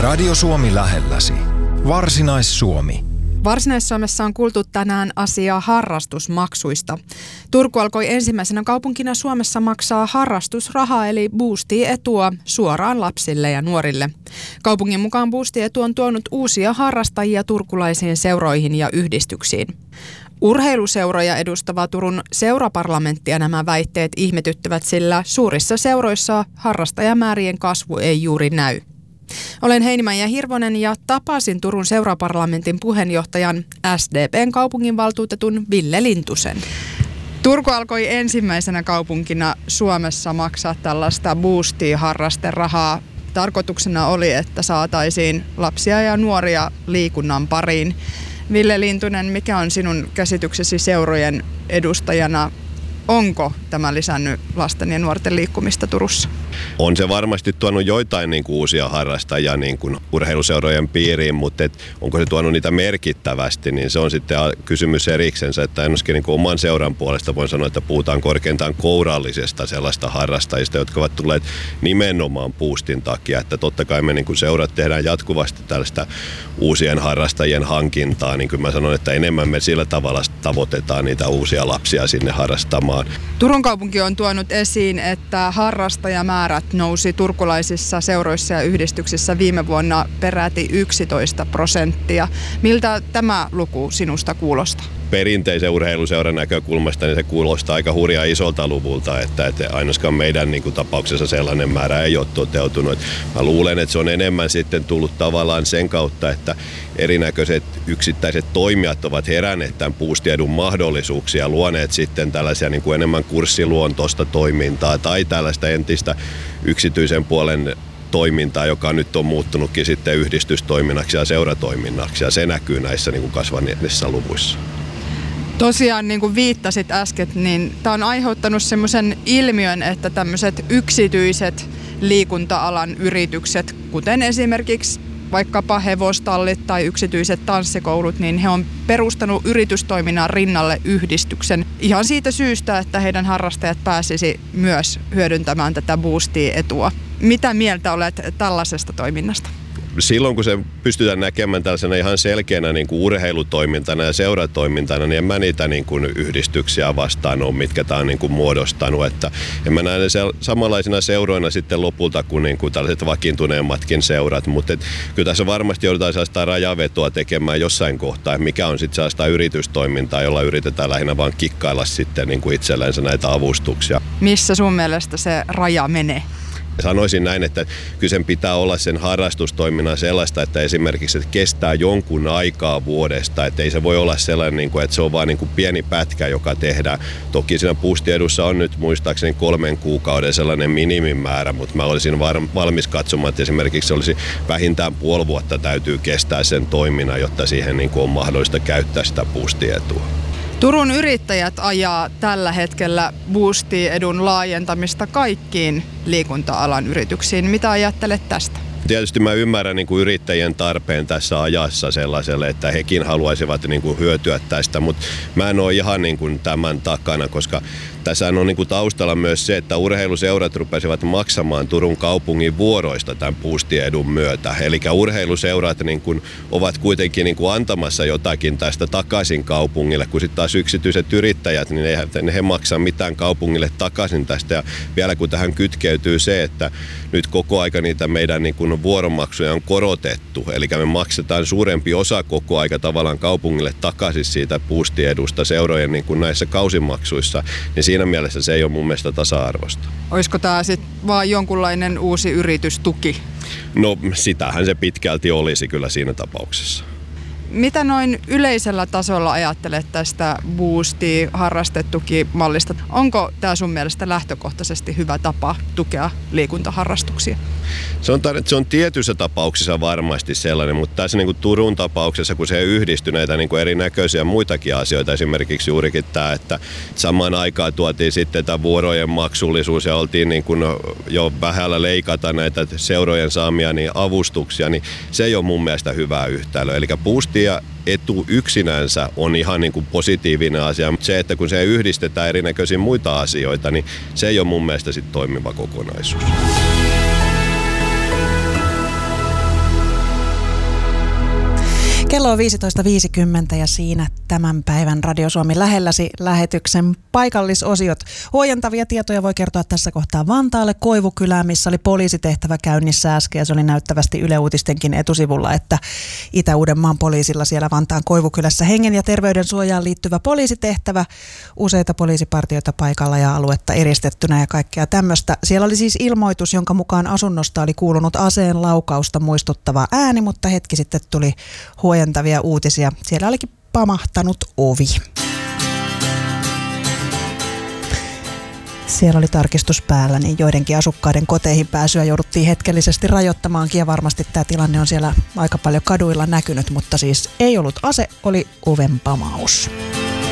Radio Suomi lähelläsi. Varsinais-Suomi. Varsinais-Suomessa on kuultu tänään asiaa harrastusmaksuista. Turku alkoi ensimmäisenä kaupunkina Suomessa maksaa harrastusrahaa eli Boosti-etua suoraan lapsille ja nuorille. Kaupungin mukaan Boosti-etu on tuonut uusia harrastajia turkulaisiin seuroihin ja yhdistyksiin. Urheiluseuroja edustava Turun seuraparlamenttia nämä väitteet ihmetyttävät, sillä suurissa seuroissa harrastajamäärien kasvu ei juuri näy. Olen Heinimaija Hirvonen ja tapasin Turun seuraparlamentin puheenjohtajan SDP:n kaupunginvaltuutetun Ville Lintusen. Turku alkoi ensimmäisenä kaupunkina Suomessa maksaa tällaista Boosti-harrasterahaa. Tarkoituksena oli, että saataisiin lapsia ja nuoria liikunnan pariin. Ville Lintunen, mikä on sinun käsityksesi seurojen edustajana? Onko tämä lisännyt lasten ja nuorten liikkumista Turussa? On se varmasti tuonut joitain uusia harrastajia urheiluseurojen piiriin, mutta onko se tuonut niitä merkittävästi, niin se on sitten kysymys eriksensä. Että ennuskin oman seuran puolesta voin sanoa, että puhutaan korkeintaan kourallisesta sellaista harrastajista, jotka ovat tulleet nimenomaan Boostin takia. Että totta kai me seurat tehdään jatkuvasti tällaista uusien harrastajien hankintaa, niin kyllä mä sanon, että enemmän me sillä tavalla tavoitetaan niitä uusia lapsia sinne harrastamaan. Turun kaupunki on tuonut esiin, että harrastajamäärät nousi turkulaisissa seuroissa ja yhdistyksissä viime vuonna peräti 11%. Miltä tämä luku sinusta kuulostaa? Perinteisen urheiluseuran näkökulmasta niin se kuulostaa aika hurjaa isolta luvulta, että ainoastaan meidän tapauksessa sellainen määrä ei ole toteutunut. Mä luulen, että se on enemmän sitten tullut tavallaan sen kautta, että erinäköiset yksittäiset toimijat ovat heränneet tämän Boosti-edun mahdollisuuksia, luoneet sitten tällaisia enemmän kurssiluontoista toimintaa tai tällaista entistä yksityisen puolen toimintaa, joka nyt on muuttunutkin sitten yhdistystoiminnaksi ja seuratoiminnaksi, ja se näkyy näissä kasvaneissa luvuissa. Tosiaan, niin kuin viittasit äsken, niin tämä on aiheuttanut semmoisen ilmiön, että tämmöiset yksityiset liikunta-alan yritykset, kuten esimerkiksi vaikkapa hevostallit tai yksityiset tanssikoulut, niin he on perustanut yritystoiminnan rinnalle yhdistyksen ihan siitä syystä, että heidän harrastajat pääsisi myös hyödyntämään tätä Boosti-etua. Mitä mieltä olet tällaisesta toiminnasta? Silloin kun se pystytään näkemään tällaisena ihan selkeänä urheilutoimintana ja seuratoimintana, niin en mä niitä yhdistyksiä vastaan ole, mitkä tämä on muodostanut. Että en mä näe ne samanlaisina seuroina sitten lopulta kuin, tällaiset vakiintuneemmatkin seurat, mutta kyllä tässä varmasti joudutaan sellaista rajavetoa tekemään jossain kohtaa, mikä on sitten sellaista yritystoimintaa, jolla yritetään lähinnä vaan kikkailla sitten itsellensä näitä avustuksia. Missä sun mielestä se raja menee? Sanoisin näin, että kyllä sen pitää olla sen harrastustoiminnan sellaista, että esimerkiksi että kestää jonkun aikaa vuodesta. Että ei se voi olla sellainen, että se on vain pieni pätkä, joka tehdään. Toki siinä Boosti-edussa on nyt muistaakseni 3 kuukauden sellainen minimimäärä, mutta mä olisin valmis katsomaan, että esimerkiksi se olisi vähintään puoli vuotta täytyy kestää sen toiminnan, jotta siihen on mahdollista käyttää sitä Boosti-etua. Turun yrittäjät ajaa tällä hetkellä Boosti-edun laajentamista kaikkiin liikunta-alan yrityksiin. Mitä ajattelet tästä? Tietysti mä ymmärrän yrittäjien tarpeen tässä ajassa sellaiselle, että hekin haluaisivat hyötyä tästä, mutta mä en ole ihan tämän takana, koska tässä on taustalla myös se, että urheiluseurat rupesivat maksamaan Turun kaupungin vuoroista tämän Boosti-edun myötä. Eli urheiluseurat ovat kuitenkin antamassa jotakin tästä takaisin kaupungille, kun sitten taas yksityiset yrittäjät, niin eihän he maksa mitään kaupungille takaisin tästä. Ja vielä kun tähän kytkeytyy se, että nyt koko aika niitä meidän vuoromaksuja on korotettu, eli me maksetaan suurempi osa koko aika tavallaan kaupungille takaisin siitä Boosti-edusta seurojen näissä kausimaksuissa, niin siinä mielessä se ei ole mun mielestä tasa-arvosta. Olisiko tämä sitten vaan jonkunlainen uusi yritystuki? No sitähän se pitkälti olisi kyllä siinä tapauksessa. Mitä noin yleisellä tasolla ajattelet tästä Boosti-harrastetukimallista? Onko tämä sun mielestä lähtökohtaisesti hyvä tapa tukea liikuntaharrastuksia? Sanotaan, että se on tietyissä tapauksissa varmasti sellainen, mutta tässä Turun tapauksessa, kun se yhdistyi näitä erinäköisiä muitakin asioita, esimerkiksi juurikin tämä, että samaan aikaan tuotiin sitten tämä vuorojen maksullisuus ja oltiin jo vähällä leikata näitä seurojen saamia avustuksia, niin se ei ole mun mielestä hyvä yhtälö. Eli Boosti-etu yksinänsä on ihan positiivinen asia, mutta se, että kun se yhdistetään erinäköisiin muita asioita, niin se ei ole mun mielestä sitten toimiva kokonaisuus. Kello on 15.50 ja siinä tämän päivän Radio Suomi lähelläsi lähetyksen paikallisosiot. Huojentavia tietoja voi kertoa tässä kohtaa Vantaalle Koivukylään, missä oli poliisitehtävä käynnissä äsken. Ja se oli näyttävästi Yle Uutistenkin etusivulla, että Itä-Uudenmaan poliisilla siellä Vantaan Koivukylässä hengen ja terveyden suojaan liittyvä poliisitehtävä. Useita poliisipartioita paikalla ja aluetta eristettynä ja kaikkea tämmöistä. Siellä oli siis ilmoitus, jonka mukaan asunnosta oli kuulunut aseen laukausta muistuttava ääni, mutta hetki sitten tuli huojentavia uutisia. Siellä olikin pamahtanut ovi. Siellä oli tarkistus päällä, niin joidenkin asukkaiden koteihin pääsyä jouduttiin hetkellisesti rajoittamaankin ja varmasti tämä tilanne on siellä aika paljon kaduilla näkynyt, mutta siis ei ollut ase, oli oven pamaus.